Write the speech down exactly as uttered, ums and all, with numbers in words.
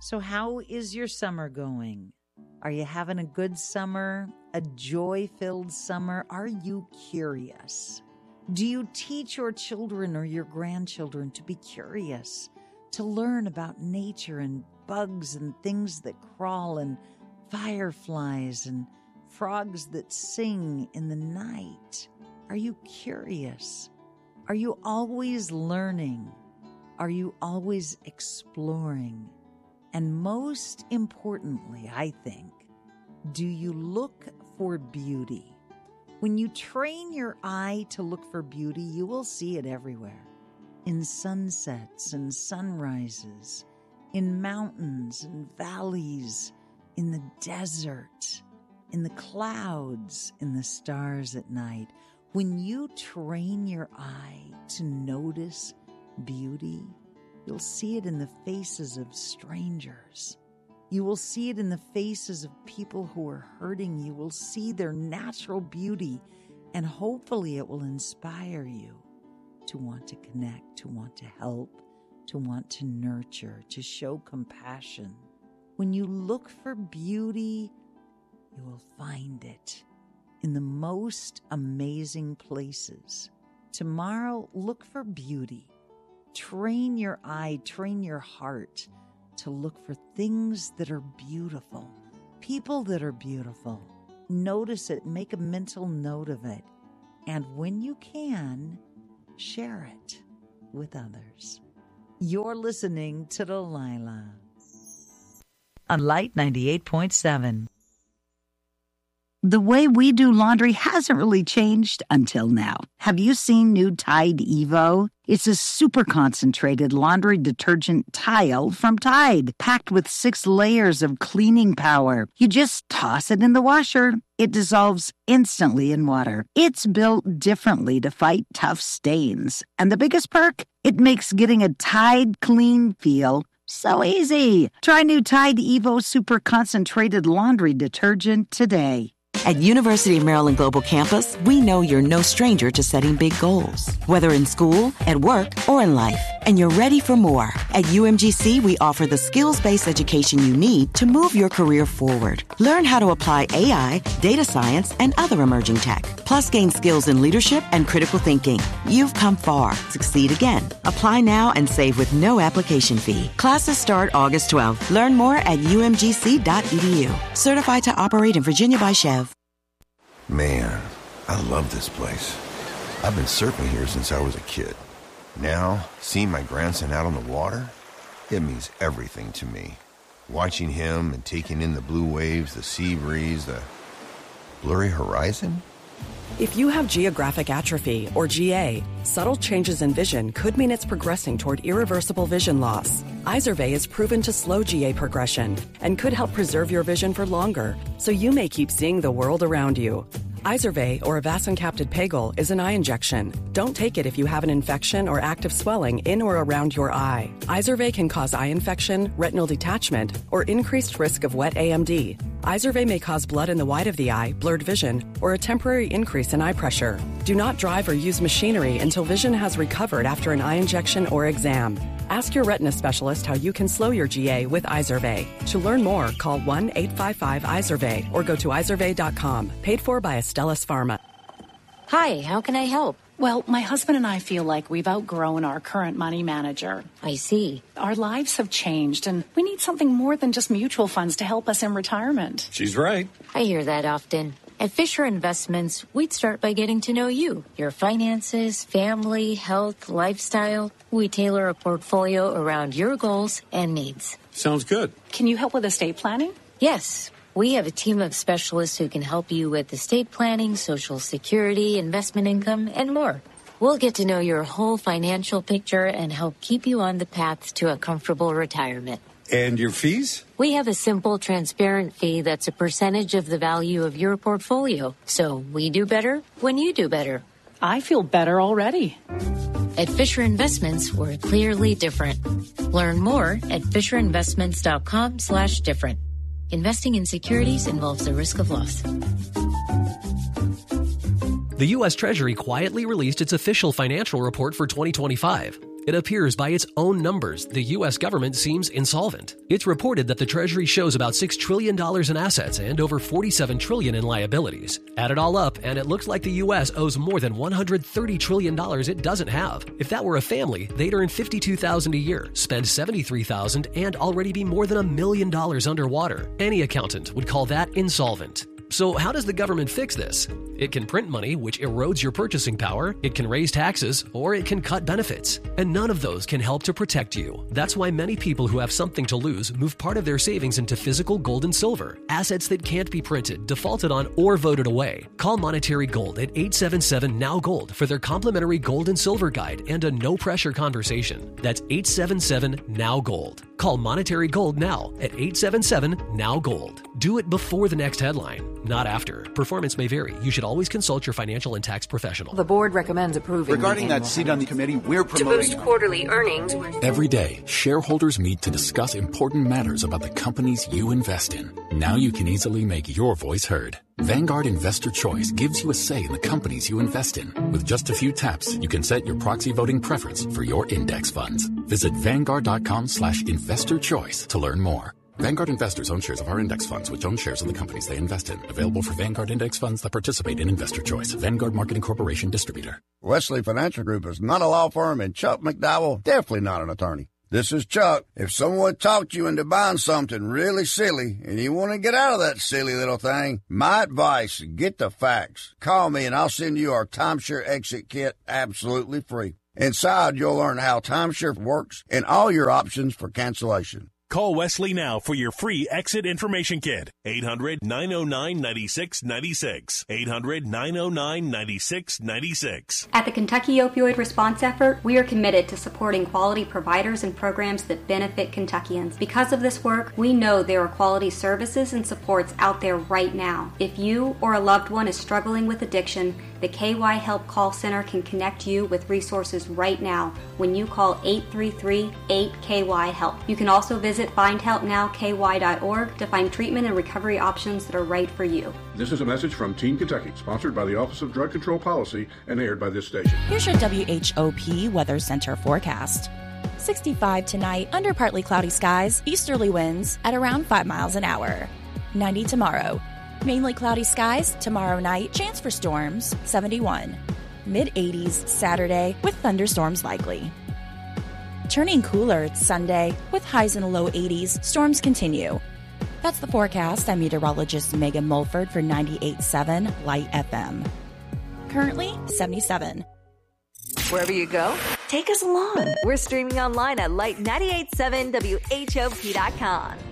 So how is your summer going? Are you having a good summer? A joy-filled summer? Are you curious? Do you teach your children or your grandchildren to be curious, to learn about nature and bugs and things that crawl and fireflies and frogs that sing in the night? Are you curious? Are you always learning? Are you always exploring? And most importantly, I think, do you look for beauty? When you train your eye to look for beauty, you will see it everywhere. In sunsets and sunrises, in mountains and valleys, in the desert, in the clouds, in the stars at night. When you train your eye to notice beauty, you'll see it in the faces of strangers. You will see it in the faces of people who are hurting. You will see their natural beauty, and hopefully it will inspire you to want to connect, to want to help, to want to nurture, to show compassion. When you look for beauty, you will find it in the most amazing places. Tomorrow, look for beauty. Train your eye, train your heart to look for things that are beautiful, people that are beautiful. Notice it, make a mental note of it, and when you can, share it with others. You're listening to Delilah on Light ninety-eight point seven. The way we do laundry hasn't really changed until now. Have you seen new Tide Evo? It's a super concentrated laundry detergent tile from Tide, packed with six layers of cleaning power. You just toss it in the washer. It dissolves instantly in water. It's built differently to fight tough stains. And the biggest perk? It makes getting a Tide clean feel so easy. Try new Tide Evo Super Concentrated Laundry Detergent today. At University of Maryland Global Campus, we know you're no stranger to setting big goals, whether in school, at work, or in life. And you're ready for more. At U M G C, we offer the skills-based education you need to move your career forward. Learn how to apply A I, data science, and other emerging tech. Plus, gain skills in leadership and critical thinking. You've come far. Succeed again. Apply now and save with no application fee. Classes start August twelfth. Learn more at U M G C dot E D U. Certified to operate in Virginia by Chev. Man, I love this place. I've been surfing here since I was a kid. Now, seeing my grandson out on the water, it means everything to me. Watching him and taking in the blue waves, the sea breeze, the blurry horizon. If you have geographic atrophy, or G A, subtle changes in vision could mean it's progressing toward irreversible vision loss. Izervay is proven to slow G A progression and could help preserve your vision for longer, so you may keep seeing the world around you. Izervay, or avacincaptad pegol, is an eye injection. Don't take it if you have an infection or active swelling in or around your eye. Izervay can cause eye infection, retinal detachment, or increased risk of wet A M D. Izervay may cause blood in the white of the eye, blurred vision, or a temporary increase in eye pressure. Do not drive or use machinery until vision has recovered after an eye injection or exam. Ask your retina specialist how you can slow your G A with Izervay. To learn more, call one eight five five Izervay or go to izervay dot com. Paid for by Astellas Pharma. Hi, how can I help? Well, my husband and I feel like we've outgrown our current money manager. I see. Our lives have changed, and we need something more than just mutual funds to help us in retirement. She's right. I hear that often. At Fisher Investments, we'd start by getting to know you, your finances, family, health, lifestyle. We tailor a portfolio around your goals and needs. Sounds good. Can you help with estate planning? Yes. We have a team of specialists who can help you with estate planning, Social Security, investment income, and more. We'll get to know your whole financial picture and help keep you on the path to a comfortable retirement. And your fees? We have a simple, transparent fee that's a percentage of the value of your portfolio. So we do better when you do better. I feel better already. At Fisher Investments, we're clearly different. Learn more at fisher investments dot com slash different. Investing in securities involves the risk of loss. The U S Treasury quietly released its official financial report for twenty twenty-five. It appears by its own numbers, the U S government seems insolvent. It's reported that the Treasury shows about six trillion dollars in assets and over forty-seven trillion dollars in liabilities. Add it all up, and it looks like the U S owes more than one hundred thirty trillion dollars it doesn't have. If that were a family, they'd earn fifty-two thousand dollars a year, spend seventy-three thousand dollars, and already be more than a million dollars underwater. Any accountant would call that insolvent. So how does the government fix this? It can print money, which erodes your purchasing power, it can raise taxes, or it can cut benefits. And none of those can help to protect you. That's why many people who have something to lose move part of their savings into physical gold and silver, assets that can't be printed, defaulted on, or voted away. Call Monetary Gold at eight seven seven, N O W Gold for their complimentary gold and silver guide and a no-pressure conversation. That's eight seven seven, N O W Gold. Call Monetary Gold now at eight seven seven, N O W Gold. Do it before the next headline, not after. Performance may vary. You should always consult your financial and tax professional. The board recommends approving. Regarding that seat on the committee, we're promoting to boost quarterly earnings. Every day, shareholders meet to discuss important matters about the companies you invest in. Now you can easily make your voice heard. Vanguard Investor Choice gives you a say in the companies you invest in. With just a few taps, you can set your proxy voting preference for your index funds. Visit Vanguard.com slash investor choice to learn more. Vanguard investors own shares of our index funds, which own shares of the companies they invest in. Available for Vanguard index funds that participate in Investor Choice. Vanguard Marketing Corporation distributor. Wesley Financial Group is not a law firm, and Chuck McDowell definitely not an attorney. This is Chuck. If someone talked you into buying something really silly and you want to get out of that silly little thing, my advice, get the facts. Call me and I'll send you our timeshare exit kit absolutely free. Inside, you'll learn how timeshare works and all your options for cancellation. Call Wesley now for your free exit information kit. eight hundred, nine oh nine, nine six nine six. eight hundred, nine oh nine, nine six nine six. At the Kentucky Opioid Response Effort, we are committed to supporting quality providers and programs that benefit Kentuckians. Because of this work, we know there are quality services and supports out there right now. If you or a loved one is struggling with addiction, the K Y Help Call Center can connect you with resources right now when you call eight three three, eight K Y HELP. You can also visit find help now K Y dot org to find treatment and recovery options that are right for you. This is a message from Teen Kentucky, sponsored by the Office of Drug Control Policy and aired by this station. Here's your W H O P Weather Center forecast. sixty-five tonight, under partly cloudy skies, easterly winds at around five miles an hour. ninety tomorrow. Mainly cloudy skies tomorrow night, chance for storms, seventy-one. Mid-eighties Saturday with thunderstorms likely. Turning cooler Sunday with highs in the low eighties, storms continue. That's the forecast. I'm meteorologist Megan Mulford for ninety-eight point seven Light F M. Currently seventy-seven. Wherever you go, take us along. We're streaming online at light nine eight seven W H O P dot com.